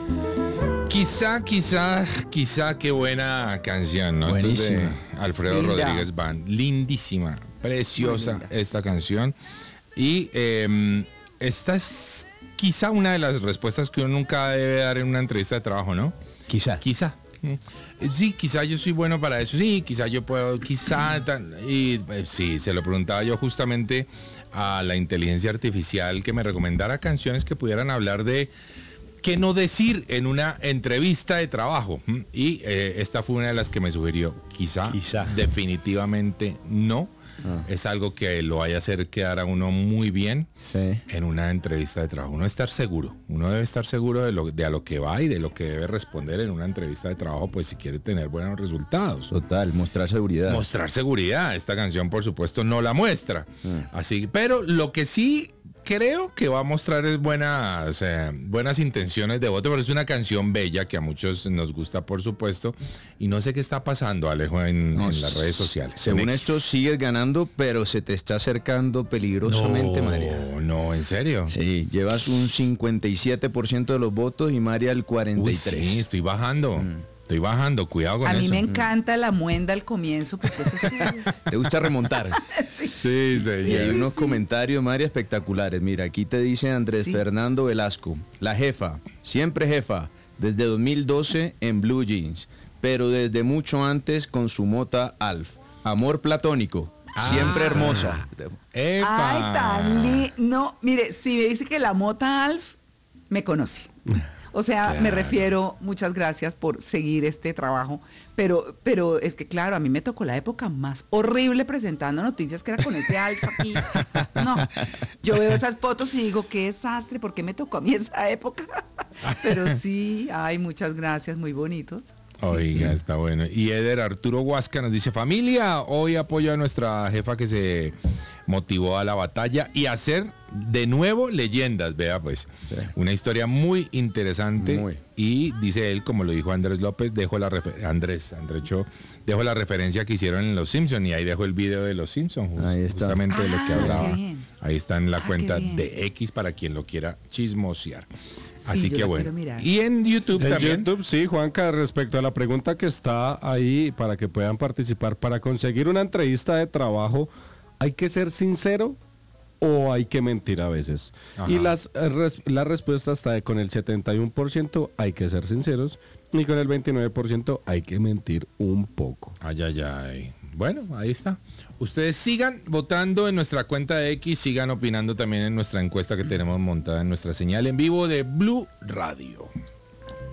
Quizá, qué buena canción, ¿no? Esto es de Alfredo Linda. Rodríguez Band. Lindísima, preciosa Muy linda. esta canción. Y esta es quizá una de las respuestas que uno nunca debe dar en una entrevista de trabajo, ¿no? Quizá. Quizá. Sí, quizá yo soy bueno para eso. Sí, quizá yo puedo, sí, se lo preguntaba yo justamente a la inteligencia artificial que me recomendara canciones que pudieran hablar de qué no decir en una entrevista de trabajo. Y esta fue una de las que me sugirió. Quizá. Definitivamente no. Es algo que lo vaya a hacer quedar a uno muy bien en una entrevista de trabajo. Uno debe estar seguro de a lo que va y de lo que debe responder en una entrevista de trabajo, pues si quiere tener buenos resultados. Total, mostrar seguridad. Mostrar seguridad. Esta canción, por supuesto, no la muestra. Así, pero lo que sí creo que va a mostrar es buenas intenciones de voto, pero es una canción bella que a muchos nos gusta, por supuesto, y no sé qué está pasando, Alejo, en las redes sociales. Según esto sigues ganando, pero se te está acercando peligrosamente, María. No, ¿en serio? Sí, llevas un 57% de los votos y María el 43%. Uy, sí, estoy bajando. Estoy bajando, cuidado con A eso. mí me encanta la muenda al comienzo porque eso es... ¿Te gusta remontar? Sí, señor. Y hay unos comentarios, María, espectaculares. Mira, aquí te dice Andrés Fernando Velasco. La jefa, siempre jefa, desde 2012 en Blue Jeans, pero desde mucho antes con su mota Alf. Amor platónico, siempre hermosa. ¡Epa! Ay, tan no, mire, si me dice que la mota Alf, me conoce. O sea, Claro. me refiero, muchas gracias por seguir este trabajo, pero es que claro, a mí me tocó la época más horrible presentando noticias que era con ese Alf aquí. No, yo veo esas fotos y digo, qué desastre, ¿por qué me tocó a mí esa época? Pero sí, ay, muchas gracias, muy bonitos. Sí, Oiga, sí. está bueno. Y Eder Arturo Huasca nos dice, familia, hoy apoyo a nuestra jefa que se motivó a la batalla y a hacer de nuevo leyendas, vea pues. Sí. Una historia muy interesante. Muy. Y dice él, como lo dijo Andrés López, dejo la referencia que hicieron en Los Simpsons, y ahí dejo el video de Los Simpsons, Ahí está. justamente de lo que Ah, hablaba. qué bien. Ahí está en la Ah, cuenta qué bien. de X para quien lo quiera chismosear. Sí, Así yo que la bueno. quiero mirar. Y en YouTube En también. YouTube, sí, Juanca, respecto a la pregunta que está ahí para que puedan participar, para conseguir una entrevista de trabajo, ¿hay que ser sincero o hay que mentir a veces? Ajá. Y la respuesta está con el 71% hay que ser sinceros y con el 29% hay que mentir un poco. Ay, ay, ay. Bueno, ahí está. Ustedes sigan votando en nuestra cuenta de X, sigan opinando también en nuestra encuesta que tenemos montada en nuestra señal en vivo de Blue Radio.